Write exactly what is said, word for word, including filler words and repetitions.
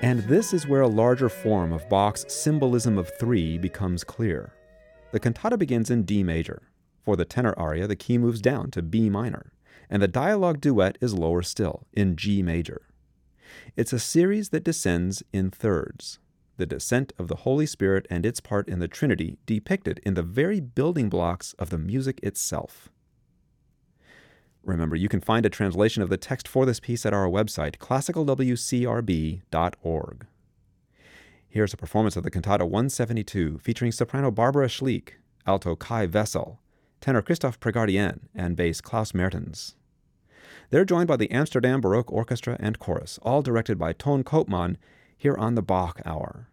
And this is where a larger form of Bach's symbolism of three becomes clear. The cantata begins in D major. For the tenor aria, the key moves down to B minor, and the dialogue duet is lower still, in G major. It's a series that descends in thirds, the descent of the Holy Spirit and its part in the Trinity depicted in the very building blocks of the music itself. Remember, you can find a translation of the text for this piece at our website, classical w c r b dot org. Here's a performance of the Cantata one seventy-two, featuring soprano Barbara Schliek, alto Kai Wessel, tenor Christoph Pregardien, and bass Klaus Mertens. They're joined by the Amsterdam Baroque Orchestra and Chorus, all directed by Ton Koopman, here on the Bach Hour.